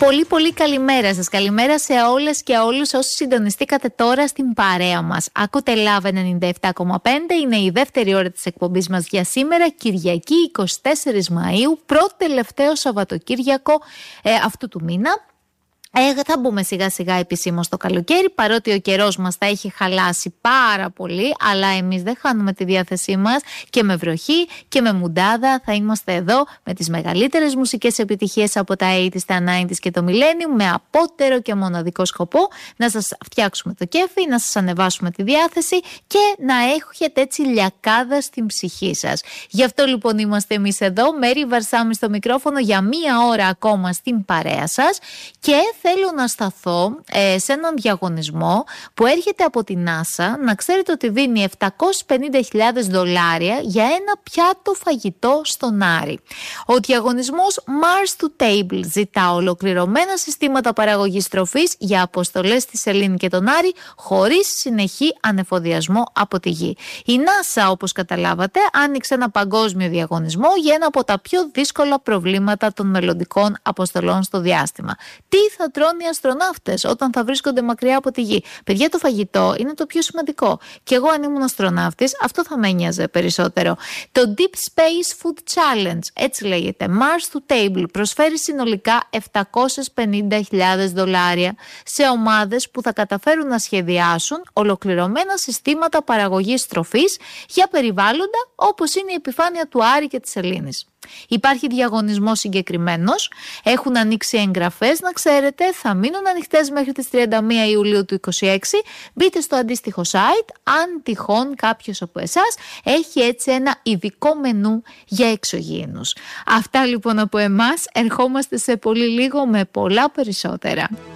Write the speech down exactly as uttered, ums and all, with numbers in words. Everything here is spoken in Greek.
Πολύ πολύ καλημέρα σας. Καλημέρα σε όλες και όλους όσοι συντονιστήκατε τώρα στην παρέα μας. Ακούτε Love ενενήντα επτά κόμμα πέντε. Είναι η δεύτερη ώρα της εκπομπής μας για σήμερα, Κυριακή εικοστή τέταρτη Μαΐου, πρώτο τελευταίο Σαββατοκύριακο ε, αυτού του μήνα. Ε, θα μπούμε σιγά σιγά επισήμως στο καλοκαίρι, παρότι ο καιρός μας τα έχει χαλάσει πάρα πολύ, αλλά εμείς δεν χάνουμε τη διάθεσή μας και με βροχή και με μουντάδα θα είμαστε εδώ με τις μεγαλύτερες μουσικές επιτυχίες από τα ογδόντα, τα ενενήντα και το Millennium, με απότερο και μοναδικό σκοπό να σας φτιάξουμε το κέφι, να σας ανεβάσουμε τη διάθεση και να έχετε έτσι λιακάδα στην ψυχή σας. Γι' αυτό λοιπόν είμαστε εμείς εδώ, Μέρη Βαρσάμι στο μικρόφωνο για μία ώρα ακόμα στην παρέα σας και θέλω να σταθώ ε, σε έναν διαγωνισμό που έρχεται από την NASA. Να ξέρετε ότι δίνει επτακόσιες πενήντα χιλιάδες δολάρια για ένα πιάτο φαγητό στον Άρη. Ο διαγωνισμός Mars to Table ζητά ολοκληρωμένα συστήματα παραγωγής τροφής για αποστολές στη Σελήνη και τον Άρη χωρίς συνεχή ανεφοδιασμό από τη γη. Η NASA, όπως καταλάβατε, άνοιξε ένα παγκόσμιο διαγωνισμό για ένα από τα πιο δύσκολα προβλήματα των μελλοντικών αποστολών στο διάστημα. Τι θα τρώνε οι αστροναύτες όταν θα βρίσκονται μακριά από τη γη? Παιδιά, το φαγητό είναι το πιο σημαντικό. Και εγώ, αν ήμουν αστροναύτης, αυτό θα με ένοιαζε περισσότερο. Το Deep Space Food Challenge, έτσι λέγεται, Mars to Table, προσφέρει συνολικά επτακόσιες πενήντα χιλιάδες δολάρια σε ομάδες που θα καταφέρουν να σχεδιάσουν ολοκληρωμένα συστήματα παραγωγής τροφής για περιβάλλοντα όπως είναι η επιφάνεια του Άρη και της Σελήνης. Υπάρχει διαγωνισμός συγκεκριμένος, έχουν ανοίξει εγγραφές, να ξέρετε, θα μείνουν ανοιχτές μέχρι τις τριάντα μία Ιουλίου του είκοσι έξι. Μπείτε στο αντίστοιχο site, αν τυχόν κάποιος από εσάς έχει έτσι ένα ειδικό μενού για εξωγήινους. Αυτά λοιπόν από εμάς, ερχόμαστε σε πολύ λίγο με πολλά περισσότερα.